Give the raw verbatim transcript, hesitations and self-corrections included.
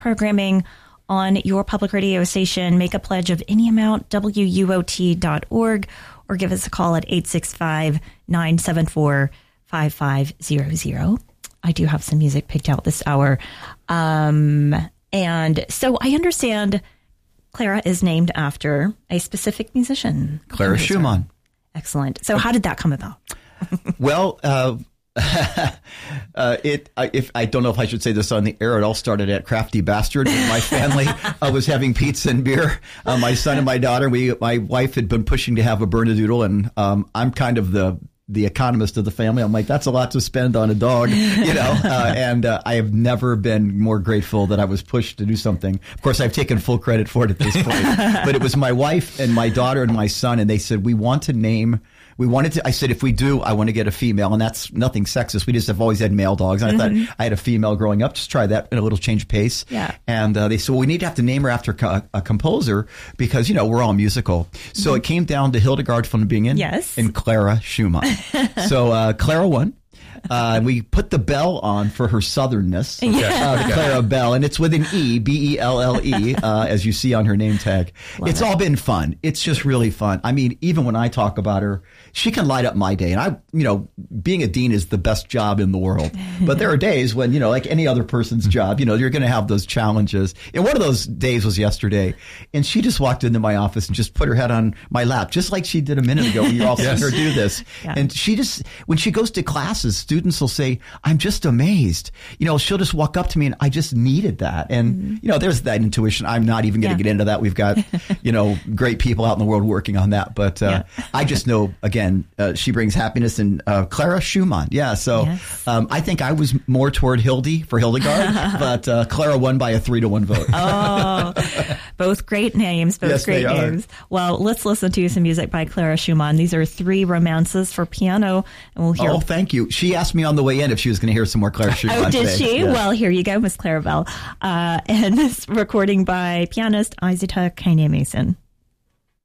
programming on your public radio station. Make a pledge of any amount, W U O T dot org, or give us a call at eight six five, nine seven four, five five zero zero. I do have some music picked out this hour. Um, and so I understand Clara is named after a specific musician. Clara Schumann. Excellent. So how did that come about? Well, uh, uh, it. I, if I don't know if I should say this on the air. It all started at Crafty Bastard. My family uh, was having pizza and beer. Uh, my son and my daughter. We, my wife had been pushing to have a Bernedoodle, and um, I'm kind of the the economist of the family. I'm like, that's a lot to spend on a dog, you know. Uh, and uh, I have never been more grateful that I was pushed to do something. Of course, I've taken full credit for it at this point. But it was my wife and my daughter and my son, and they said we want to name. We wanted to, I said, if we do, I want to get a female, and that's nothing sexist. We just have always had male dogs. And mm-hmm. I thought I had a female growing up. Just try that in a little change of pace. Yeah. And uh, they said, well, we need to have to name her after a, a composer because, you know, we're all musical. So mm-hmm. it came down to Hildegard von Bingen yes. and Clara Schumann. So uh, Clara won. Uh, we put the bell on for her southernness, yeah. uh, Clara Bell, and it's with an E, B E L L E, uh, as you see on her name tag. Love it's it. all been fun. It's just really fun. I mean, even when I talk about her, she can light up my day. And I, you know, being a dean is the best job in the world. But there are days when, you know, like any other person's job, you know, you're going to have those challenges. And one of those days was yesterday. And she just walked into my office and just put her head on my lap, just like she did a minute ago when you all yes. seen her do this. Yeah. And she just, when she goes to classes, students will say, I'm just amazed. You know, she'll just walk up to me and I just needed that. And, mm-hmm. you know, there's that intuition. I'm not even going to yeah. get into that. We've got, you know, great people out in the world working on that. But uh, yeah. I just know, again, uh, she brings happiness. And uh, Clara Schumann. Yeah. So yes. um, I think I was more toward Hildy for Hildegard, but uh, Clara won by a three to one vote. Oh, both great names. Both yes, great they names. Are. Well, let's listen to some music by Clara Schumann. These are three romances for piano. And we'll hear. Oh, thank you. She asked me on the way in if she was going to hear some more Clara Schumann. Oh, did today. she? Yeah. Well, here you go, Miss Clara Bell. Uh, and this recording by pianist Isita Kane Mason.